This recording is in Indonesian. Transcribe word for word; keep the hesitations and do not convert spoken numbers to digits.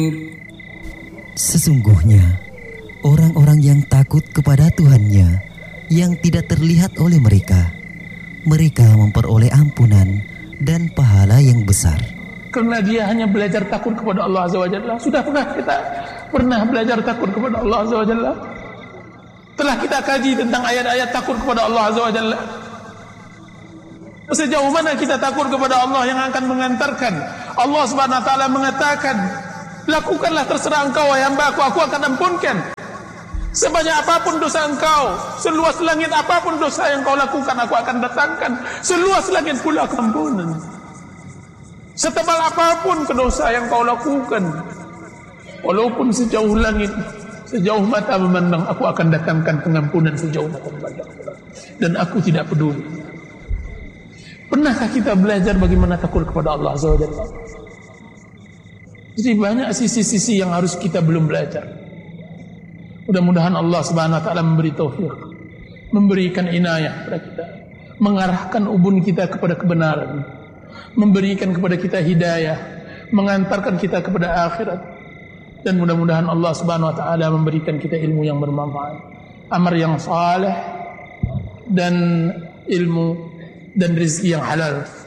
Sesungguhnya orang-orang yang takut kepada Tuhannya yang tidak terlihat oleh mereka, mereka memperoleh ampunan dan pahala yang besar. Karena dia hanya belajar takut kepada Allah Azza wa Jalla. Sudah pernah kita pernah belajar takut kepada Allah Azza wa Jalla? Telah kita kaji tentang ayat-ayat takut kepada Allah Azza wa Jalla? Sejauh mana kita takut kepada Allah yang akan mengantarkan Allah Subhanahu wa taala mengatakan, lakukanlah terserah engkau wahai hamba aku, aku akan ampunkan. Sebanyak apapun dosa engkau, seluas langit apapun dosa yang kau lakukan, aku akan datangkan seluas langit pula ampunan. Setebal apapun kedosa yang kau lakukan, walaupun sejauh langit, sejauh mata memandang, aku akan datangkan pengampunan sejauh mata memandang. Dan aku tidak peduli. Pernahkah kita belajar bagaimana takut kepada Allah Azza wa Jalla? Jadi banyak sisi-sisi yang harus kita belum belajar. Mudah-mudahan Allah Subhanahu wa taala memberi taufik, memberikan inayah kepada kita, mengarahkan ubun kita kepada kebenaran, memberikan kepada kita hidayah, mengantarkan kita kepada akhirat. Dan mudah-mudahan Allah Subhanahu wa taala memberikan kita ilmu yang bermanfaat, amal yang saleh, dan ilmu dan rezeki yang halal.